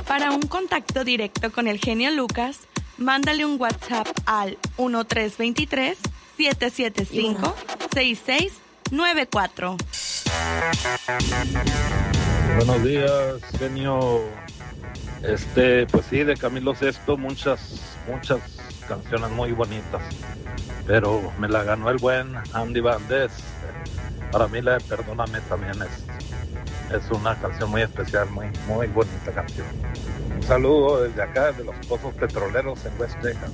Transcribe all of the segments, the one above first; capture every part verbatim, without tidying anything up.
Para un contacto directo con el genio Lucas, mándale un WhatsApp al uno tres dos tres, siete siete cinco, seis seis nueve cuatro. Buenos días, genio. Este, pues sí, de Camilo Sesto, muchas, muchas canciones muy bonitas, pero me la ganó el buen Andy Valdés. Para mí la de Perdóname también es, es una canción muy especial, muy, muy bonita canción. Un saludo desde acá, de los Pozos Petroleros en West Texas.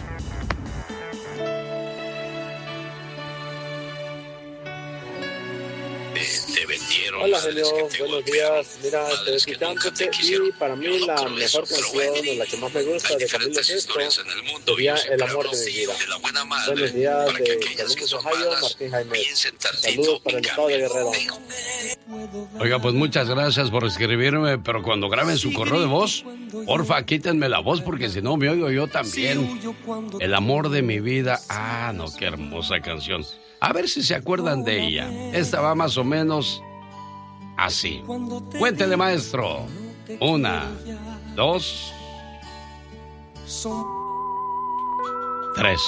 Te vendieron. Hola, genio, buenos días. Mira, estoy escuchándote y para mí la mejor canción o la que más me gusta de Camilo Sesto sería El amor de mi vida. Buenos días de Columbus, Ohio, Martín Jaime. Saludos para el estado de Guerrero. Oiga, pues muchas gracias por escribirme, pero cuando graben su correo de voz, porfa, quítenme la voz porque si no me oigo yo también. El amor de mi vida. Ah, no, qué hermosa canción. A ver si se acuerdan de ella. Esta va más o menos así. Cuéntele, maestro. Una, dos, tres.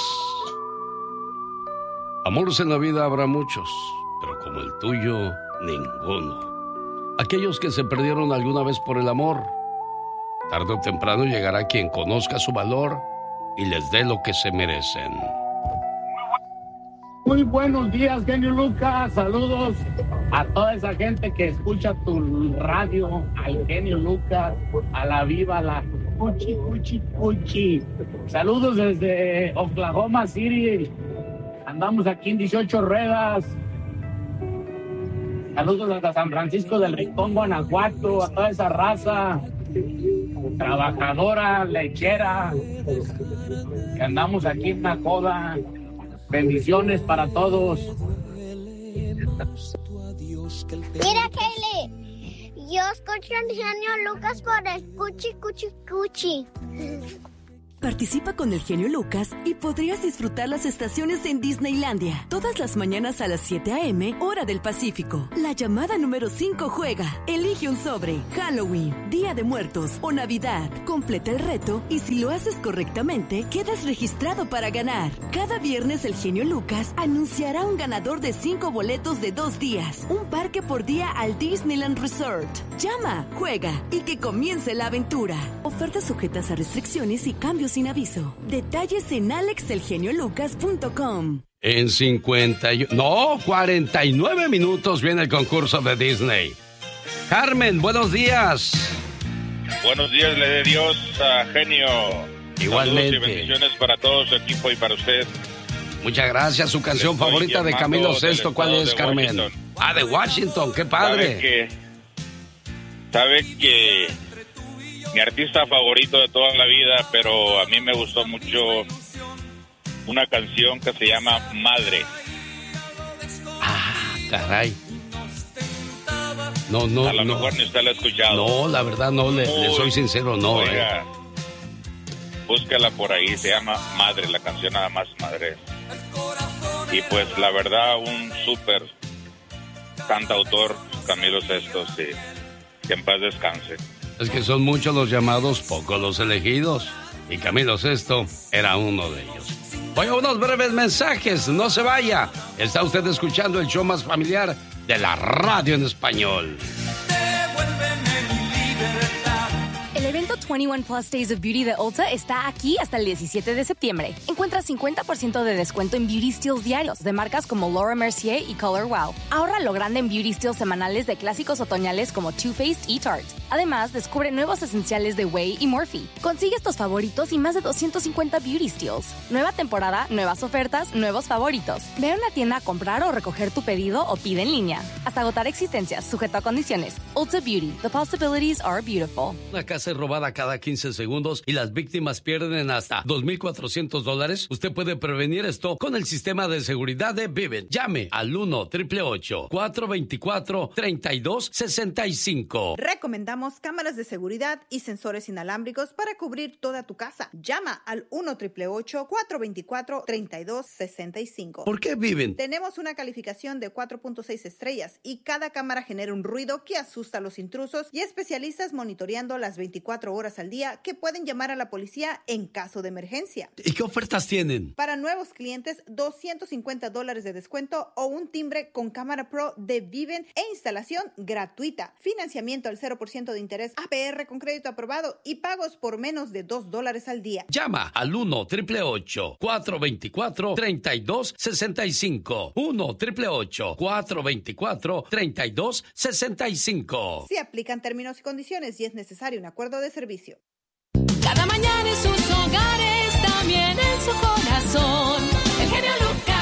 Amores en la vida habrá muchos, pero como el tuyo, ninguno. Aquellos que se perdieron alguna vez por el amor, tarde o temprano llegará quien conozca su valor y les dé lo que se merecen. Muy buenos días, genio Lucas. Saludos a toda esa gente que escucha tu radio, al genio Lucas, a la viva, a la cuchi, cuchi, cuchi. Saludos desde Oklahoma City. Andamos aquí en dieciocho ruedas. Saludos hasta San Francisco del Rincón, Guanajuato, a toda esa raza trabajadora, lechera, que andamos aquí en la coda. Bendiciones para todos. Mira, Kelly, yo escucho al genio Lucas por el cuchi, cuchi, cuchi. Participa con el genio Lucas y podrías disfrutar las estaciones en Disneylandia. Todas las mañanas a las siete a.m., hora del Pacífico. La llamada número cinco juega. Elige un sobre, Halloween, Día de Muertos o Navidad. Completa el reto y si lo haces correctamente, quedas registrado para ganar. Cada viernes el genio Lucas anunciará un ganador de cinco boletos de dos días. Un parque por día al Disneyland Resort. Llama, juega y que comience la aventura. Ofertas sujetas a restricciones y cambios sin aviso. Detalles en alex el genio lucas punto com. En cincuenta y... no, cuarenta y nueve minutos viene el concurso de Disney. Carmen, buenos días. Buenos días, le dé Dios a genio. Igualmente. Saludos y bendiciones para todo su equipo y para usted. Muchas gracias. Su canción Estoy favorita de Camilo Sesto, ¿cuál es, Carmen? Washington. Ah, de Washington, qué padre. Sabe que, sabe que mi artista favorito de toda la vida, pero a mí me gustó mucho una canción que se llama Madre. Ah, caray. No, no, a lo no. mejor ni usted la ha escuchado. No, la verdad no, le, le soy sincero, no. Oiga, eh. búscala por ahí, se llama Madre, la canción nada más Madre. Y pues la verdad, un súper cantautor, Camilo Sesto, sí, que en paz descanse. Es que son muchos los llamados, pocos los elegidos. Y Camilo Sesto era uno de ellos. Oiga, unos breves mensajes, no se vaya. Está usted escuchando el show más familiar de la radio en español. El evento veintiuno Plus Days of Beauty de Ulta está aquí hasta el diecisiete de septiembre. Encuentra cincuenta por ciento de descuento en Beauty Steals diarios de marcas como Laura Mercier y Color Wow. Ahorra lo grande en Beauty Steals semanales de clásicos otoñales como Too Faced y Tarte. Además, descubre nuevos esenciales de Way y Morphe. Consigue estos favoritos y más de doscientos cincuenta Beauty Steals. Nueva temporada, nuevas ofertas, nuevos favoritos. Ve a una tienda a comprar o recoger tu pedido o pide en línea. Hasta agotar existencias, sujeto a condiciones. Ulta Beauty, the possibilities are beautiful. Una casa es robada cada cada quince segundos y las víctimas pierden hasta dos mil cuatrocientos dólares, usted puede prevenir esto con el sistema de seguridad de Vivint. Llame al uno triple ocho, cuatro dos cuatro, tres dos seis cinco. Recomendamos cámaras de seguridad y sensores inalámbricos para cubrir toda tu casa. Llama al uno triple ocho, cuatro dos cuatro, tres dos seis cinco. ¿Por qué Vivint? Tenemos una calificación de cuatro punto seis estrellas y cada cámara genera un ruido que asusta a los intrusos y especialistas monitoreando las veinticuatro horas al día que pueden llamar a la policía en caso de emergencia. ¿Y qué ofertas tienen? Para nuevos clientes, doscientos cincuenta dólares de descuento o un timbre con cámara pro de Vivint e instalación gratuita. Financiamiento al cero por ciento de interés, A P R con crédito aprobado y pagos por menos de dos dólares al día. Llama al uno triple ocho, cuatro dos cuatro, tres dos seis cinco. uno triple ocho, cuatro dos cuatro, tres dos seis cinco. Se aplican términos y condiciones y es necesario un acuerdo de servicio. Cada mañana en sus hogares, también en su corazón. El genio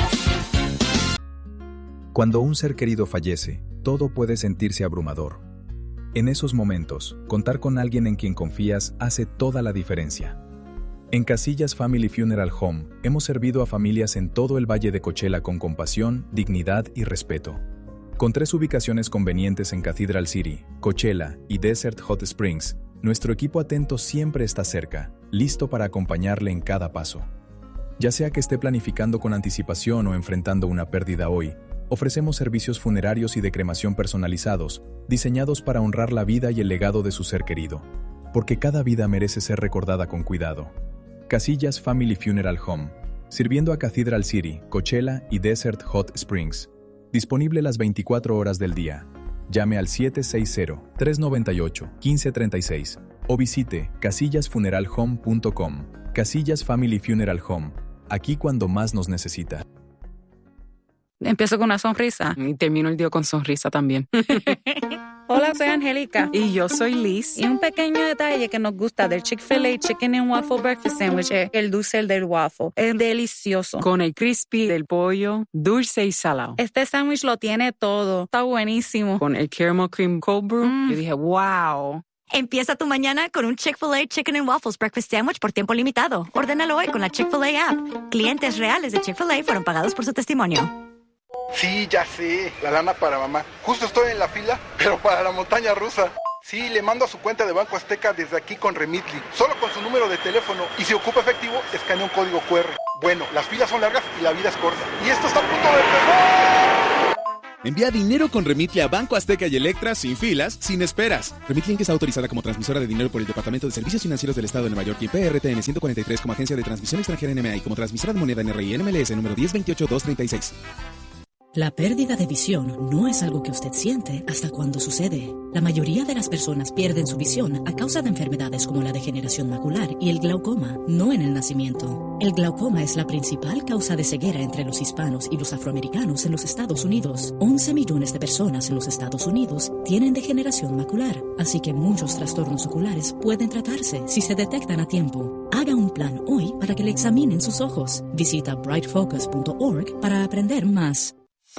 Lucas. Cuando un ser querido fallece, todo puede sentirse abrumador. En esos momentos, contar con alguien en quien confías hace toda la diferencia. En Casillas Family Funeral Home hemos servido a familias en todo el Valle de Coachella con compasión, dignidad y respeto. Con tres ubicaciones convenientes en Cathedral City, Coachella y Desert Hot Springs, nuestro equipo atento siempre está cerca, listo para acompañarle en cada paso. Ya sea que esté planificando con anticipación o enfrentando una pérdida hoy, ofrecemos servicios funerarios y de cremación personalizados, diseñados para honrar la vida y el legado de su ser querido. Porque cada vida merece ser recordada con cuidado. Casillas Family Funeral Home, sirviendo a Cathedral City, Coachella y Desert Hot Springs. Disponible las veinticuatro horas del día. Llame al siete seis cero, tres nueve ocho, uno cinco tres seis o visite casillas funeral home punto com. Casillas Family Funeral Home, aquí cuando más nos necesita. Empiezo con una sonrisa y termino el día con sonrisa también. Hola, soy Angélica. Y yo soy Liz. Y un pequeño detalle que nos gusta del Chick-fil-A Chicken and Waffle Breakfast Sandwich es el dulce del waffle. Es delicioso. Con el crispy del pollo, dulce y salado. Este sándwich lo tiene todo. Está buenísimo. Con el caramel cream cold brew, mm. yo dije, wow. Empieza tu mañana con un Chick-fil-A Chicken and Waffles Breakfast Sandwich por tiempo limitado. Ordénalo hoy con la Chick-fil-A app. Clientes reales de Chick-fil-A fueron pagados por su testimonio. Sí, ya sé, la lana para mamá. Justo estoy en la fila, pero para la montaña rusa. Sí, le mando a su cuenta de Banco Azteca desde aquí con Remitly, solo con su número de teléfono. Y si ocupa efectivo, escanea un código cu erre. Bueno, las filas son largas y la vida es corta. Y esto está a punto de empezar. Envía dinero con Remitly a Banco Azteca y Electra sin filas, sin esperas. Remitly Inc está autorizada como transmisora de dinero por el Departamento de Servicios Financieros del Estado de Nueva York y P R T N ciento cuarenta y tres como agencia de transmisión extranjera N M A y como transmisora de moneda N R I N M L S número diez veintiocho dos treinta y seis. La pérdida de visión no es algo que usted siente hasta cuando sucede. La mayoría de las personas pierden su visión a causa de enfermedades como la degeneración macular y el glaucoma, no en el nacimiento. El glaucoma es la principal causa de ceguera entre los hispanos y los afroamericanos en los Estados Unidos. once millones de personas en los Estados Unidos tienen degeneración macular, así que muchos trastornos oculares pueden tratarse si se detectan a tiempo. Haga un plan hoy para que le examinen sus ojos. Visita bright focus punto org para aprender más.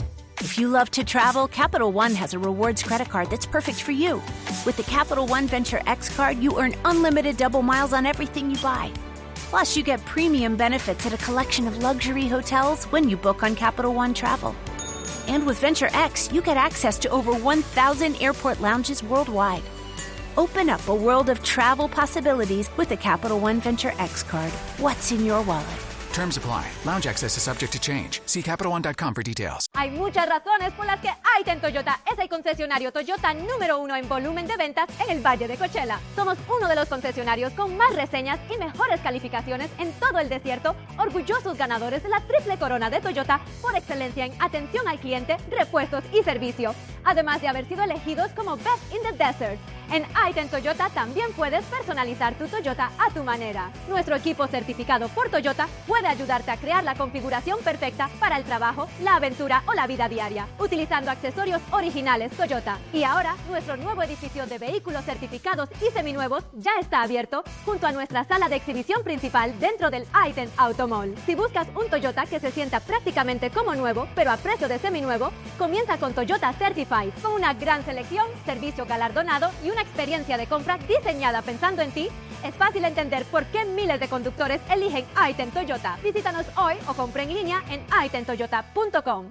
If you love to travel, Capital One has a rewards credit card that's perfect for you. With the Capital One Venture X card, you earn unlimited double miles on everything you buy. Plus, you get premium benefits at a collection of luxury hotels when you book on Capital One Travel. And with Venture X, you get access to over one thousand airport lounges worldwide. Open up a world of travel possibilities with the Capital One Venture X card. What's in your wallet? Terms apply. Lounge access is subject to change. See Capital One dot com for details. Hay muchas razones por las que Aiten Toyota es el concesionario Toyota número uno en volumen de ventas en el Valle de Coachella. Somos uno de los concesionarios con más reseñas y mejores calificaciones en todo el desierto, orgullosos ganadores de la triple corona de Toyota por excelencia en atención al cliente, repuestos y servicio. Además de haber sido elegidos como Best in the Desert. En Aiten Toyota también puedes personalizar tu Toyota a tu manera. Nuestro equipo certificado por Toyota puede ayudarte a crear la configuración perfecta para el trabajo, la aventura o la vida diaria, utilizando accesorios originales Toyota. Y ahora, nuestro nuevo edificio de vehículos certificados y seminuevos ya está abierto junto a nuestra sala de exhibición principal dentro del Aiten Auto Mall. Si buscas un Toyota que se sienta prácticamente como nuevo, pero a precio de seminuevo, comienza con Toyota Certified, con una gran selección, servicio galardonado y una experiencia de compra diseñada pensando en ti. Es fácil entender por qué miles de conductores eligen Aiten Toyota. Visítanos hoy o compra en línea en aiten toyota punto com.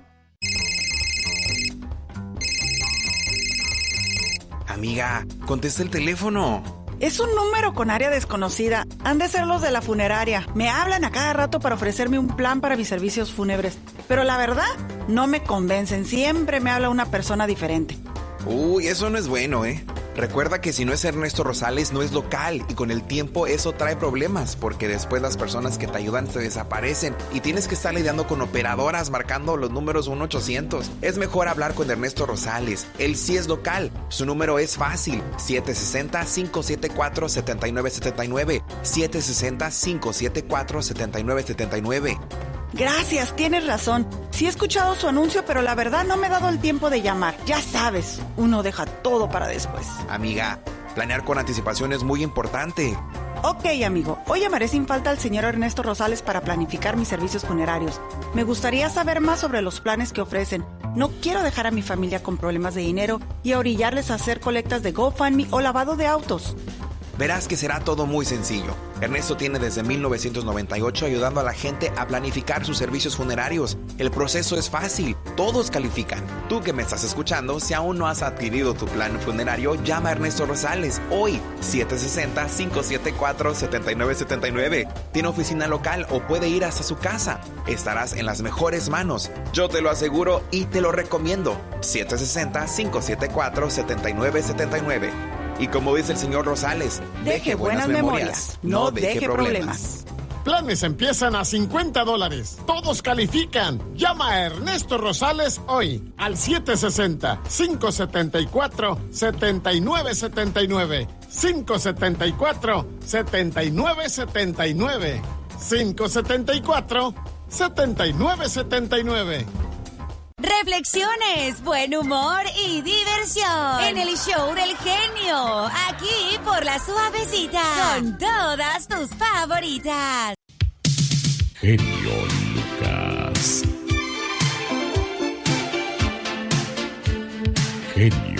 Amiga, contesta el teléfono. Es un número con área desconocida. Han de ser los de la funeraria. Me hablan a cada rato para ofrecerme un plan para mis servicios fúnebres. Pero la verdad, no me convencen. Siempre me habla una persona diferente. Uy, eso no es bueno, ¿eh? Recuerda que si no es Ernesto Rosales, no es local. Y con el tiempo eso trae problemas, porque después las personas que te ayudan se desaparecen y tienes que estar lidiando con operadoras marcando los números uno ochocientos. Es mejor hablar con Ernesto Rosales. Él sí es local. Su número es fácil. siete seis cero, cinco siete cuatro, siete nueve siete nueve. siete seis cero, cinco siete cuatro, siete nueve siete nueve. Gracias, tienes razón. Sí he escuchado su anuncio, pero la verdad no me he dado el tiempo de llamar. Ya sabes, uno deja todo para después. Amiga, planear con anticipación es muy importante. Ok, amigo. Hoy llamaré sin falta al señor Ernesto Rosales para planificar mis servicios funerarios. Me gustaría saber más sobre los planes que ofrecen. No quiero dejar a mi familia con problemas de dinero y a orillarles a hacer colectas de GoFundMe o lavado de autos. Verás que será todo muy sencillo. Ernesto tiene desde mil novecientos noventa y ocho ayudando a la gente a planificar sus servicios funerarios. El proceso es fácil, todos califican. Tú que me estás escuchando, si aún no has adquirido tu plan funerario, llama a Ernesto Rosales hoy, siete seis cero, cinco siete cuatro, siete nueve siete nueve. Tiene oficina local o puede ir hasta su casa. Estarás en las mejores manos. Yo te lo aseguro y te lo recomiendo. siete seis cero, cinco siete cuatro, siete nueve siete nueve. Y como dice el señor Rosales, deje, deje buenas, buenas memorias, memorias, no deje, deje problemas. problemas. Planes empiezan a cincuenta dólares. Todos califican. Llama a Ernesto Rosales hoy al siete seis cero, cinco siete cuatro, siete nueve siete nueve. cinco siete cuatro, siete nueve siete nueve. cinco siete cuatro, siete nueve siete nueve. Reflexiones, buen humor y diversión en el show del genio, aquí por La Suavecita, con todas tus favoritas. Genio Lucas. Genio